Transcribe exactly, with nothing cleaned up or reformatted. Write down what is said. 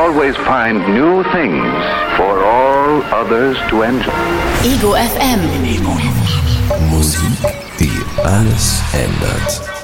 always find new things for all others to enjoy. Ego F M. Musik, die alles ändert.